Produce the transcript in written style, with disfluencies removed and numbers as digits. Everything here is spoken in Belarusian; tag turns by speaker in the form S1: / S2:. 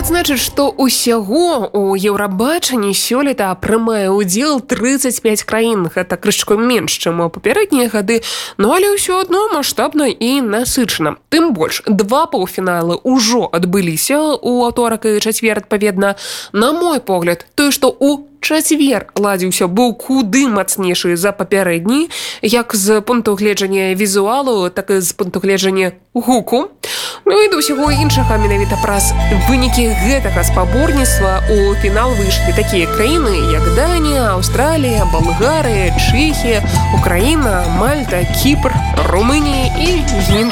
S1: адзначыць, што ўсяго у Еўрабачанні сёлета прымае ўдзел 35 краін. Гэта крышку менш, чым у папярэднія гады, але ўсё адно маштабна і насычана. Тым больш, 2 паўфіналы ўжо адбыліся ў аўторак і чацвер адпаведна. На мой погляд, тое, што ў чацвер ладзіўся быў куды мацнейшы за папярэдні, як з пункту гледжання візуалу, так і з пункту гледжання гуку. І да ўсяго іншага, менавіта праз вынікі гэтага спаборніцтва у фінал выйшлі такія краіны, як Данія, Аўстралія, Балгарыя, Чэхія, Украіна, Мальта, Кіпр, Румынія і іншыя.